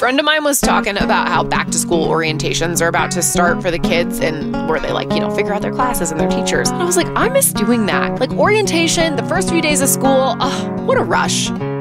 friend of mine was talking about how back to school orientations are about to start for the kids and where they figure out their classes and their teachers. And I was like, I miss doing that. Like orientation, the first few days of school, what a rush.